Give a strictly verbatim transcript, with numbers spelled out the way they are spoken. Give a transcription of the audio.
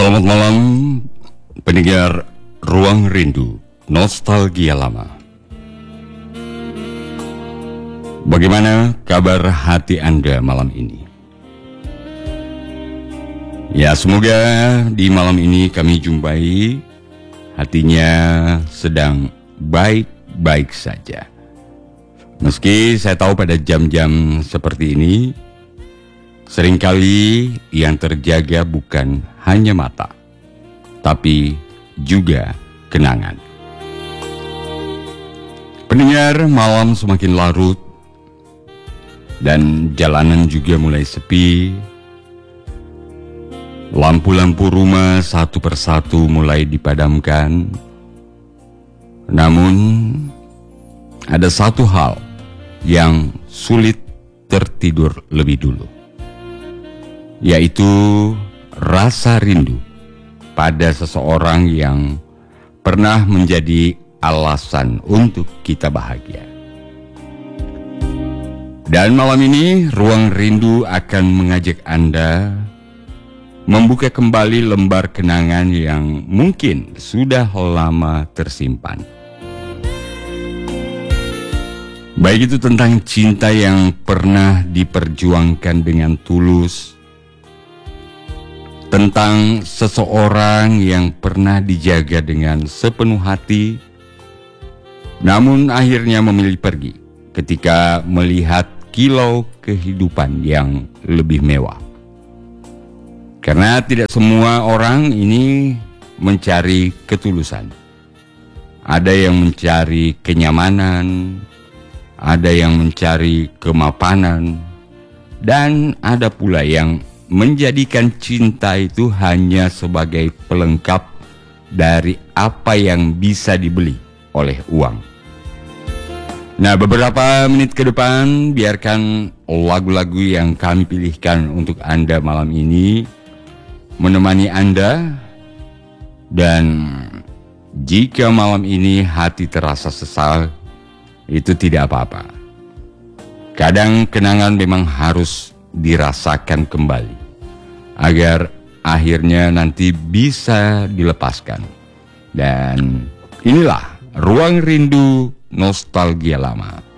Selamat malam, pendengar Ruang Rindu, Nostalgia Lama. Bagaimana kabar hati Anda malam ini? Ya, semoga di malam ini kami jumpai hatinya sedang baik-baik saja. Meski saya tahu pada jam-jam seperti ini, seringkali yang terjaga bukan hanya mata, tapi juga kenangan. Pendengar, malam semakin larut dan jalanan juga mulai sepi. Lampu-lampu rumah satu persatu mulai dipadamkan. Namun, ada satu hal yang sulit tertidur lebih dulu, yaitu rasa rindu pada seseorang yang pernah menjadi alasan untuk kita bahagia. Dan malam ini Ruang Rindu akan mengajak Anda membuka kembali lembar kenangan yang mungkin sudah lama tersimpan. Baik itu tentang cinta yang pernah diperjuangkan dengan tulus, tentang seseorang yang pernah dijaga dengan sepenuh hati, namun akhirnya memilih pergi ketika melihat kilau kehidupan yang lebih mewah. Karena tidak semua orang ini mencari ketulusan. Ada yang mencari kenyamanan, ada yang mencari kemapanan, dan ada pula yang menjadikan cinta itu hanya sebagai pelengkap dari apa yang bisa dibeli oleh uang. Nah, beberapa menit ke depan biarkan lagu-lagu yang kami pilihkan untuk Anda malam ini menemani Anda. Dan jika malam ini hati terasa sesal, itu tidak apa-apa. Kadang kenangan memang harus dirasakan kembali agar akhirnya nanti bisa dilepaskan. Dan inilah Ruang Rindu Nostalgia Lama.